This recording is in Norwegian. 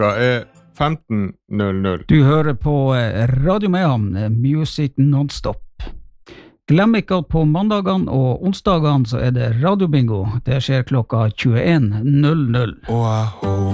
klokka 15:00. Du hører på Radio Mayhem, Music Non-Stop. Glem ikke at på mandagene og onsdagene så det radiobingo. Det skjer klokka 21:00.